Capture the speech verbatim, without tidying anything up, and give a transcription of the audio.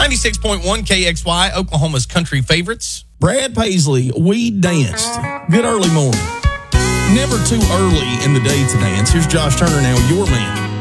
ninety-six point one K X Y, Oklahoma's country favorites. Brad Paisley, We Danced. Good early morning. Never too early in the day to dance. Here's Josh Turner now, your man.